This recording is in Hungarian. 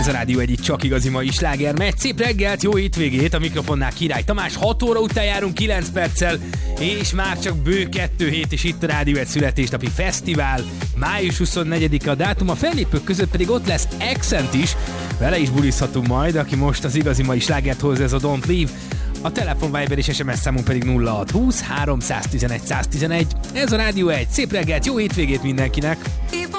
Ez a Rádió egyik csak igazi mai sláger megy. Szép reggelt, jó hétvégét, a mikrofonnál Király Tamás. 6 óra után járunk 9 perccel, és már csak bő 2 hét, és itt a Rádió egy születésnapi fesztivál. Május 24-a a dátum, a fellépők között pedig ott lesz Accent is. Vele is bulizhatunk majd, aki most az igazi mai slágert hozza, ez a Don't Leave. A telefon, Viber és SMS számunk pedig 0620 311 111. Ez a Rádió egy. Szép reggelt, jó hétvégét mindenkinek!